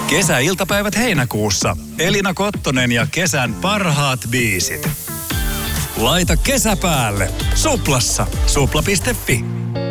Kesäiltapäivät heinäkuussa. Elina Kottonen ja kesän parhaat biisit. Laita kesä päälle. Suplassa. Supla.fi.